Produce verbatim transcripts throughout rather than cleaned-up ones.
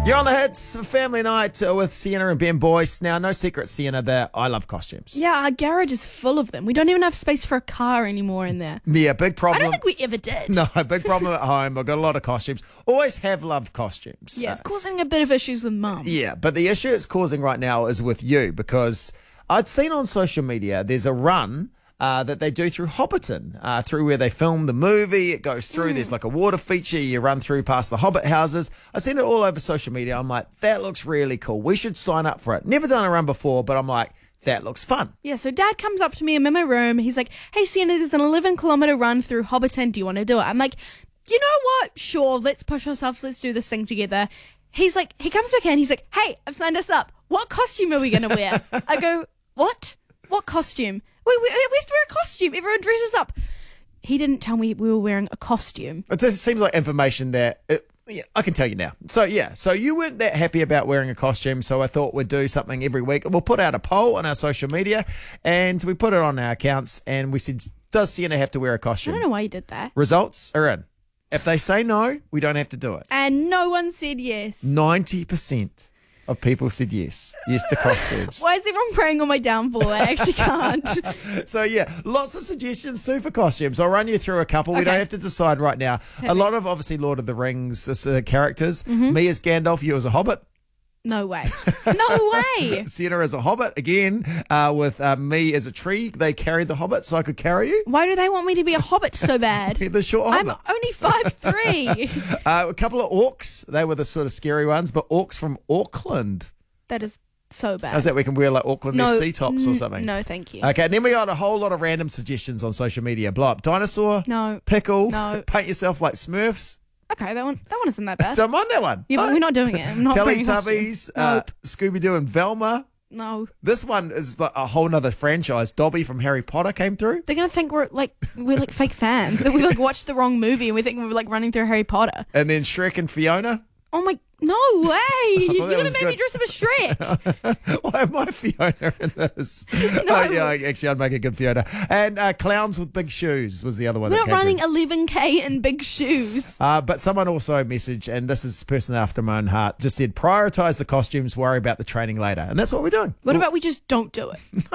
You're on the hits, family night uh, with Sienna and Ben Boyce. Now, no secret, Sienna, that I love costumes. Yeah, our garage is full of them. We don't even have space for a car anymore in there. Yeah, big problem. I don't think we ever did. No, big problem at home. I've got a lot of costumes. Always have loved costumes. Yeah, it's Uh, causing a bit of issues with mum. yeah, but the issue it's causing right now is with you, because I'd seen on social media there's a run Uh, that they do through Hobbiton, uh, through where they film the movie. It goes through, mm. there's like a water feature, you run through past the Hobbit houses. I've seen it all over social media. I'm like, that looks really cool. We should sign up for it. Never done a run before, but I'm like, that looks fun. Yeah, so Dad comes up to me, I'm in my room. He's like, hey, Sienna, there's an eleven kilometre run through Hobbiton. Do you want to do it? I'm like, you know what? Sure, let's push ourselves. Let's do this thing together. He's like, he comes back in. He's like, hey, I've signed us up. What costume are we going to wear? I go, what? What costume? We, we, we have to wear a costume. Everyone dresses up. He didn't tell me we were wearing a costume. It just seems like information that it, yeah, I can tell you now. So, yeah, so you weren't that happy about wearing a costume, so I thought we'd do something every week. We'll put out a poll on our social media, and we put it on our accounts, and we said, does Sienna have to wear a costume? I don't know why you did that. Results are in. If they say no, we don't have to do it. And no one said yes. ninety percent of people said yes. Yes to costumes. Why is everyone praying on my downfall? I actually can't. So, yeah, lots of suggestions too for costumes. I'll run you through a couple. We Okay. don't have to decide right now. A lot of, obviously, Lord of the Rings uh, characters. Mm-hmm. Me as Gandalf, you as a Hobbit. No way. No way. Sienna as a Hobbit, again, uh, with uh, me as a tree. They carried the Hobbit so I could carry you. Why do they want me to be a hobbit so bad? The short I'm Hobbit. only five three. Uh, a couple of orcs. They were the sort of scary ones, but orcs from Auckland. That is so bad. How's that? We can wear like Auckland no, F C tops or n- something. No, thank you. Okay, and then we got a whole lot of random suggestions on social media. Blow up dinosaur. No. Pickle. No. Paint yourself like Smurfs. Okay, that one that one isn't that bad. So I'm on that one. Yeah, but Oh. we're not doing it. I'm not bringing a costume. Teletubbies, uh, Nope. Scooby-Doo and Velma. No. This one is like a whole nother franchise. Dobby from Harry Potter came through. They're gonna think we're like we're like fake fans. That we like watched the wrong movie and we think we were like running through Harry Potter. And then Shrek and Fiona. Oh my no way. You're that gonna was make me good. dress up as Shrek. Why am I Fiona in this? No. Oh, yeah, actually, I'd make a good Fiona. And uh, Clowns with Big Shoes was the other one We're that not came running through. eleven K in big shoes. Uh, but someone also messaged, and this is person after my own heart, just said, prioritise the costumes, worry about the training later. And that's what we're doing. What about we just don't do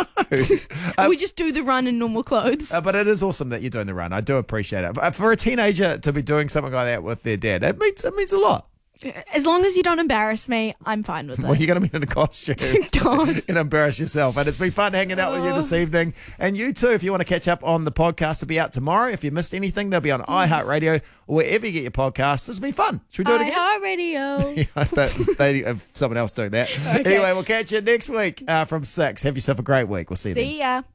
it? No. we just do the run in normal clothes. Uh, but it is awesome that you're doing the run. I do appreciate it. But for a teenager to be doing something like that with their dad, it means, it means a lot. As long as you don't embarrass me, I'm fine with it. Well, you're going to be in a costume God. and embarrass yourself. And it's been fun hanging out with you this evening. And you too, if you want to catch up on the podcast, it'll be out tomorrow. If you missed anything, they'll be on iHeartRadio or wherever you get your podcasts. This will be fun. Should we do it again? iHeartRadio. Yeah, they, they have someone else doing that. Okay. Anyway, we'll catch you next week uh, from six. Have yourself a great week. We'll see you then. See ya.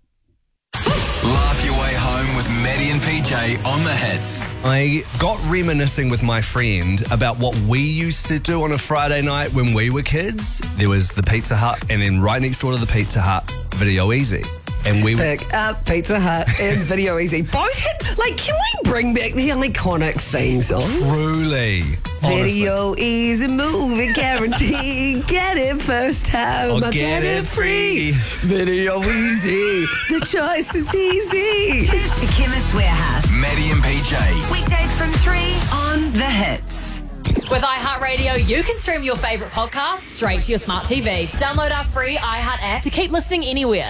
Laugh your way home with Maddie and P J on the hits. I got reminiscing with my friend about what we used to do on a Friday night when we were kids. There was the Pizza Hut, and then right next door to the Pizza Hut, Video Easy. And we Pick up Pizza Hut and Video Easy. Both had, like, can we bring back the iconic theme songs? truly, honestly, Video Easy movie guarantee. Get it first time. I'll but get it free. Video Easy. The choice is easy. Cheers to Chemist Warehouse. Maddie and P J. Weekdays from three on The Hits. With iHeartRadio, you can stream your favourite podcasts straight to your smart T V. Download our free iHeart app to keep listening anywhere.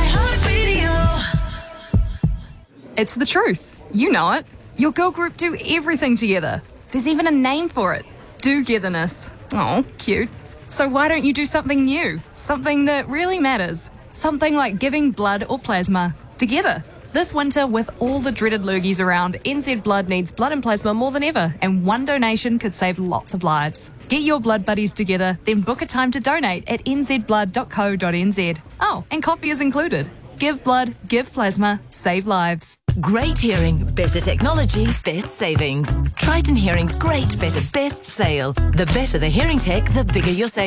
It's the truth. You know it. Your girl group do everything together. There's even a name for it. Do-getherness. Oh, cute. So why don't you do something new? Something that really matters. Something like giving blood or plasma together. This winter, with all the dreaded lurgies around, N Z Blood needs blood and plasma more than ever, and one donation could save lots of lives. Get your blood buddies together, then book a time to donate at n z blood dot co dot n z. Oh, and coffee is included. Give blood, give plasma, save lives. Great hearing, better technology, best savings. Triton Hearing's great, better, best sale. The better the hearing tech, the bigger your savings.